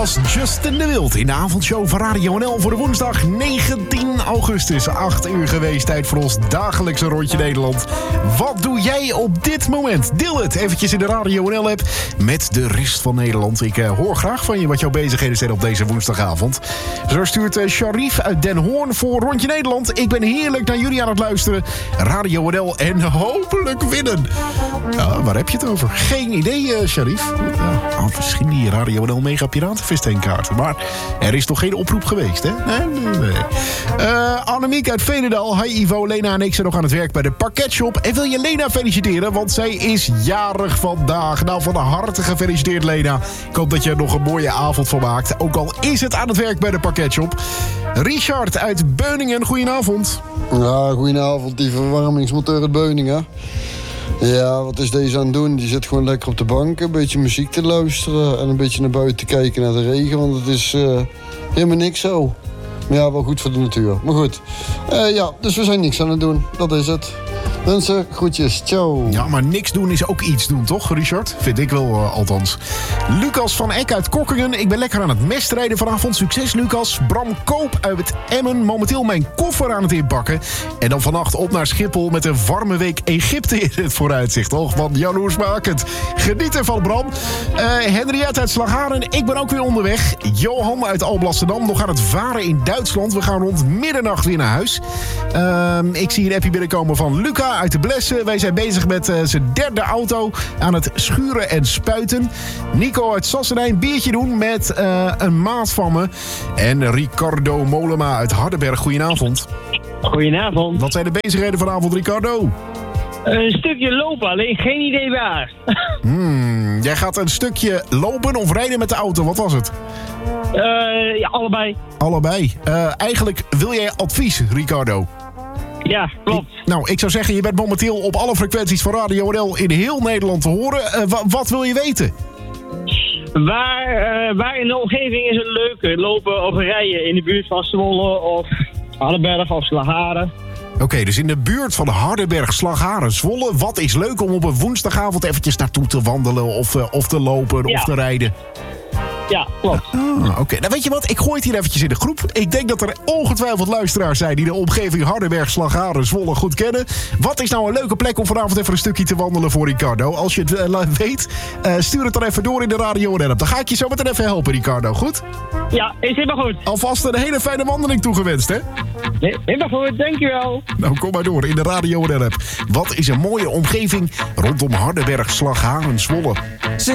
was Justin de Wild in de avondshow van Radio NL voor de woensdag 19 augustus. 8 uur geweest, tijd voor ons dagelijkse rondje Nederland. Wat doe jij op dit moment? Deel het eventjes in de Radio NL-app met de rest van Nederland. Ik hoor graag van je wat jouw bezigheden zijn op deze woensdagavond. Zo stuurt Sharif uit Den Hoorn voor Rondje Nederland. Ik ben heerlijk naar jullie aan het luisteren. Radio NL en hopelijk winnen. Ja, waar heb je het over? Geen idee, Sharif. Ja, misschien die Radio NL Mega Piratenfestijnkaarten. Maar er is toch geen oproep geweest, hè? Nee. Annemiek uit Veenendaal. Hi Ivo, Lena en ik zijn nog aan het werk bij de Parketshop. En wil je Lena feliciteren, want zij is jarig vandaag. Nou, van harte gefeliciteerd, Lena. Ik hoop dat je er nog een mooie avond van maakt. Ook al is het aan het werk bij de Parketshop. Richard uit Beuningen, goedenavond. Ja, goedenavond. Die verwarmingsmotor uit Beuningen. Ja, wat is deze aan het doen? Die zit gewoon lekker op de bank, een beetje muziek te luisteren en een beetje naar buiten te kijken naar de regen, want het is helemaal niks zo. Maar ja, wel goed voor de natuur. Maar goed, dus we zijn niks aan het doen. Dat is het. Mensen, groetjes. Ciao. Ja, maar niks doen is ook iets doen, toch, Richard? Vind ik wel, althans. Lucas van Eck uit Kokkingen. Ik ben lekker aan het mestrijden vanavond. Succes, Lucas. Bram Koop uit Emmen. Momenteel mijn koffer aan het inpakken. En dan vannacht op naar Schiphol met een warme week Egypte in het vooruitzicht. toch? Want jaloersmakend. Geniet ervan, Bram. Henriette uit Slagharen. Ik ben ook weer onderweg. Johan uit Alblasserdam. Nog aan het varen in Duitsland. We gaan rond middernacht weer naar huis. Ik zie een appje binnenkomen van Luca uit de Blessen. Wij zijn bezig met zijn derde auto aan het schuren en spuiten. Nico uit Sassenheim, biertje doen met een maat van me. En Ricardo Molema uit Hardenberg. Goedenavond. Goedenavond. Wat zijn de bezigheden vanavond, Ricardo? Een stukje lopen, alleen geen idee waar. Jij gaat een stukje lopen of rijden met de auto. Wat was het? Ja, allebei. Allebei. Eigenlijk wil jij advies, Ricardo? Ja, klopt. Ik zou zeggen, je bent momenteel op alle frequenties van Radio NL in heel Nederland te horen. Wat wil je weten? Waar in de omgeving is het leuk lopen of rijden? In de buurt van Zwolle of Hardenberg of Slagharen? Oké, dus in de buurt van Hardenberg, Slagharen, Zwolle. Wat is leuk om op een woensdagavond eventjes naartoe te wandelen of te lopen of te rijden? Ja, klopt. Oké. Nou, weet je wat? Ik gooi het hier eventjes in de groep. Ik denk dat er ongetwijfeld luisteraars zijn die de omgeving Hardenberg, Slagharen, Zwolle goed kennen. Wat is nou een leuke plek om vanavond even een stukje te wandelen voor Ricardo? Als je het weet, stuur het dan even door in de Radio NL. Dan ga ik je zo meteen even helpen, Ricardo. Goed? Ja, is helemaal goed. Alvast een hele fijne wandeling toegewenst, hè? Nee, helemaal goed, dankjewel. Nou, kom maar door in de Radio NL. Wat is een mooie omgeving rondom Hardenberg, Slagharen, Zwolle?